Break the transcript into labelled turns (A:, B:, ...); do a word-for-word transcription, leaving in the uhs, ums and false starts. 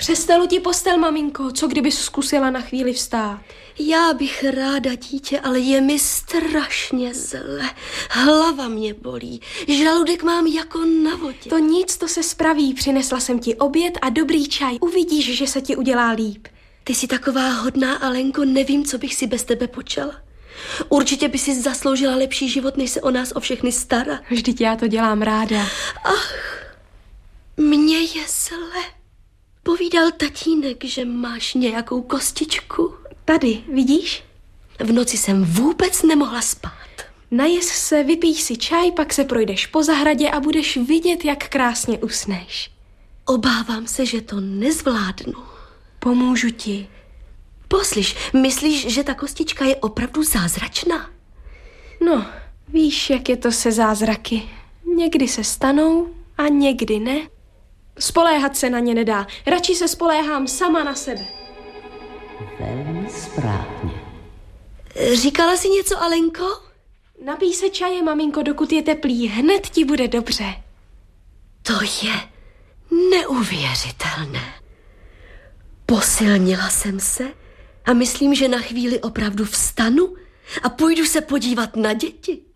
A: Přestalo ti postel, maminko. Co kdybys zkusila na chvíli vstát?
B: Já bych ráda, dítě, ale je mi strašně zle. Hlava mě bolí. Žaludek mám jako na vodě.
A: To nic, to se spraví. Přinesla jsem ti oběd a dobrý čaj. Uvidíš, že se ti udělá líp.
B: Ty jsi taková hodná, Alenko, nevím, co bych si bez tebe počala. Určitě by si zasloužila lepší život, než se o nás o všechny stará.
A: Vždyť já to dělám ráda.
B: Ach, mně je zle. Povídal tatínek, že máš nějakou kostičku.
A: Tady, vidíš?
B: V noci jsem vůbec nemohla spát.
A: Najes se, vypij si čaj, pak se projdeš po zahradě a budeš vidět, jak krásně usneš.
B: Obávám se, že to nezvládnu.
A: Pomůžu ti.
B: Poslyš, myslíš, že ta kostička je opravdu zázračná?
A: No, víš, jak je to se zázraky. Někdy se stanou a někdy ne. Spoléhat se na ně nedá. Radši se spoléhám sama na sebe.
C: Velmi správně.
B: Říkala jsi něco, Alenko?
A: Napij se čaje, maminko, dokud je teplý. Hned ti bude dobře.
B: To je neuvěřitelné. Posilnila jsem se a myslím, že na chvíli opravdu vstanu a půjdu se podívat na děti.